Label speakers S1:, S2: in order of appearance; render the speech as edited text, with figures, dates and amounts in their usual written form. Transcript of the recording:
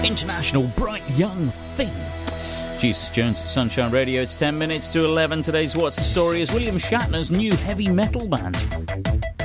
S1: international bright young thing. Jesus Jones at Sunshine Radio. It's 10 minutes to 11. Today's What's the Story is William Shatner's new heavy metal band.